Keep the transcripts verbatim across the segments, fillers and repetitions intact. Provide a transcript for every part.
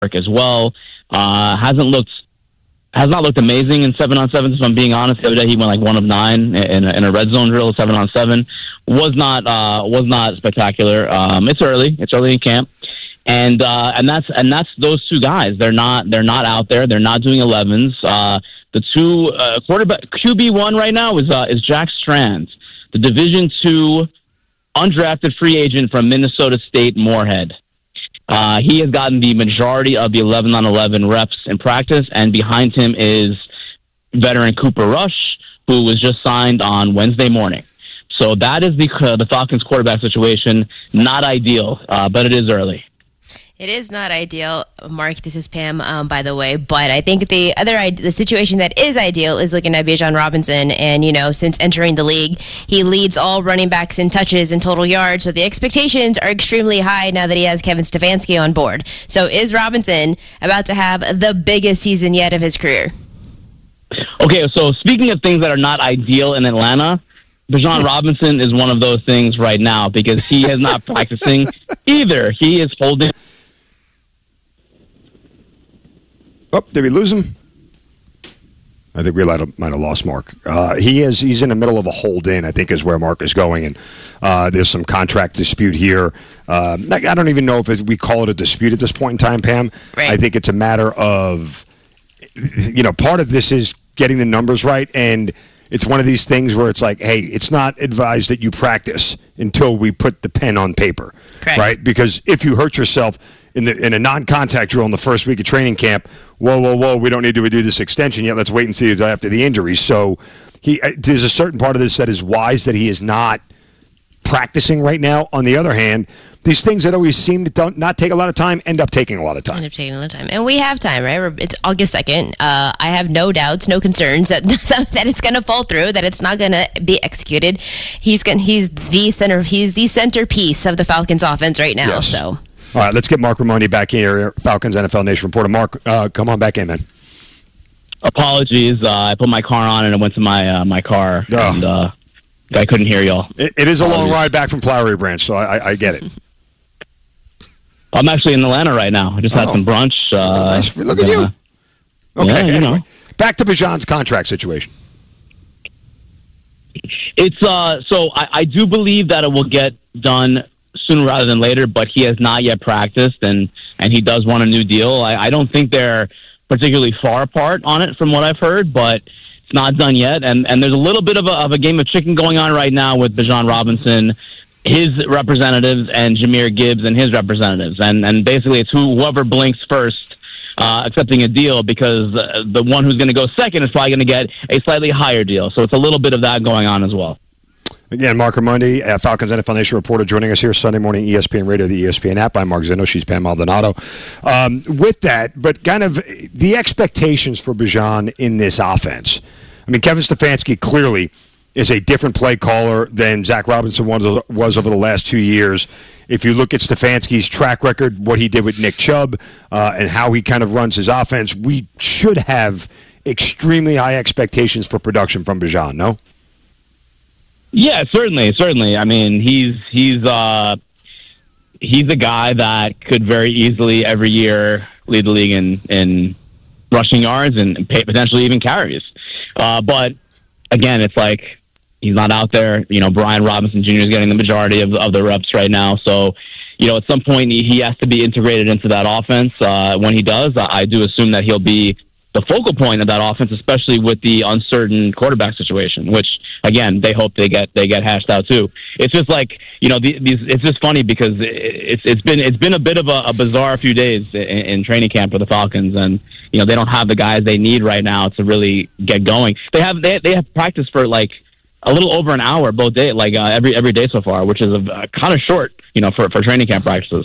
as well. Uh, hasn't looked has not looked amazing in seven on sevens. If I'm being honest, the other day he went like one of nine in a, in a red zone drill, seven on seven. Was not uh, was not spectacular. Um, it's early. It's early in camp, and uh, and that's and that's those two guys. They're not they're not out there. They're not doing elevens. Uh, the two uh, quarterback Q B one right now is uh, is Jack Strand, the Division two undrafted free agent from Minnesota State Moorhead. Uh, he has gotten the majority of the eleven on eleven reps in practice, and behind him is veteran Cooper Rush, who was just signed on Wednesday morning. So that is the uh, the Falcons quarterback situation. Not ideal, uh, but it is early. It is not ideal, Mark. This is Pam, um, by the way. But I think the other the situation that is ideal is looking at Bijan Robinson. And, you know, since entering the league, he leads all running backs in touches and total yards. So the expectations are extremely high now that he has Kevin Stefanski on board. So is Robinson about to have the biggest season yet of his career? Okay, so speaking of things that are not ideal in Atlanta, Bijan Robinson is one of those things right now because he is not practicing either. He is holding... Oh, did we lose him? I think we might have, might have lost Mark. Uh, he is he's in the middle of a hold in, I think, is where Mark is going, and uh, there's some contract dispute here. Uh, I don't even know if it, we call it a dispute at this point in time, Pam. Right. I think it's a matter of, you know, part of this is getting the numbers right, and it's one of these things where it's like, hey, it's not advised that you practice until we put the pen on paper, Correct. Right? Because if you hurt yourself in the in a non-contact drill in the first week of training camp, whoa, whoa, whoa, we don't need to do this extension yet. Let's wait and see after the injury. So he there's a certain part of this that is wise that he is not practicing right now. On the other hand, these things that always seem to don't, not take a lot of time end up taking a lot of time. End up taking a lot of time. And we have time, right? We're, it's August second. Uh, I have no doubts, no concerns that that it's going to fall through, that it's not going to be executed. He's gonna, he's the center he's the centerpiece of the Falcons offense right now. Yes. So. All right, let's get Mark Raimondi back here, Falcons N F L Nation reporter. Mark, uh, come on back in, man. Apologies. Uh, I put my car on and I went to my uh, my car, oh. and uh, I couldn't hear y'all. It, it is a long ride back from Flowery Branch, so I, I, I get it. I'm actually in Atlanta right now. I just had oh. some brunch. Uh, nice. Look at you. Okay, yeah, you anyway. know. Back to Bijan's contract situation. It's uh, so I, I do believe that it will get done sooner rather than later, but he has not yet practiced, and, and he does want a new deal. I, I don't think they're particularly far apart on it from what I've heard, but it's not done yet. And, and there's a little bit of a, of a game of chicken going on right now with Bijan Robinson, his representatives, and Jahmyr Gibbs and his representatives. And, and basically it's who, whoever blinks first uh, accepting a deal, because uh, the one who's going to go second is probably going to get a slightly higher deal. So it's a little bit of that going on as well. Again, Mark Raimondi, uh, Falcons N F L Nation reporter, joining us here Sunday morning, E S P N Radio, the E S P N app. I'm Mark Zinno. She's Pam Maldonado. Um, with that, but kind of the expectations for Bijan in this offense. I mean, Kevin Stefanski clearly is a different play caller than Zach Robinson was, was over the last two years. If you look at Stefanski's track record, what he did with Nick Chubb, uh, and how he kind of runs his offense, we should have extremely high expectations for production from Bijan, no? Yeah, certainly, certainly. I mean, he's he's uh, he's a guy that could very easily every year lead the league in, in rushing yards and potentially even carries. Uh, but again, it's like he's not out there. You know, Brian Robinson Junior is getting the majority of of the reps right now. So, you know, at some point he has to be integrated into that offense. Uh, when he does, I do assume that he'll be the focal point of that offense, especially with the uncertain quarterback situation, which again they hope they get they get hashed out too. It's just like, you know, these. It's just funny because it's it's been it's been a bit of a, a bizarre few days in, in training camp for the Falcons, and you know they don't have the guys they need right now to really get going. They have they they have practice for like a little over an hour both day, like uh, every every day so far, which is a, a kind of short, you know, for for training camp practices.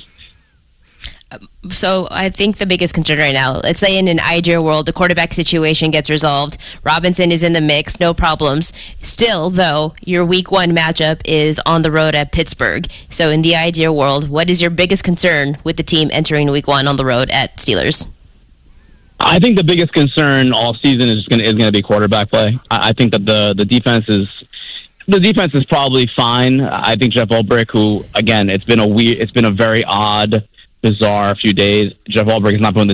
So I think the biggest concern right now, let's say in an ideal world, the quarterback situation gets resolved. Robinson is in the mix, no problems. Still, though, your week one matchup is on the road at Pittsburgh. So in the ideal world, what is your biggest concern with the team entering week one on the road at Steelers? I think the biggest concern all season is going to is going to be quarterback play. I, I think that the the defense is the defense is probably fine. I think Jeff Ulbrich, who again, it's been a weird, it's been a very odd bizarre few days. Jeff Ulbrich has not been with the